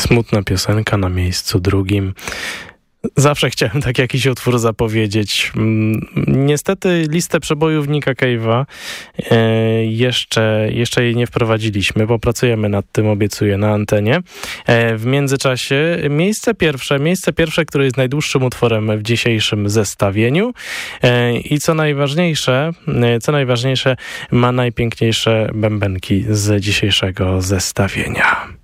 Smutna piosenka na miejscu drugim. Zawsze chciałem tak jakiś utwór zapowiedzieć. Niestety listę przebojów Nicka Cave'a jeszcze jej nie wprowadziliśmy. Popracujemy nad tym, obiecuję, na antenie. W międzyczasie miejsce pierwsze, które jest najdłuższym utworem w dzisiejszym zestawieniu i co najważniejsze, ma najpiękniejsze bębenki z dzisiejszego zestawienia.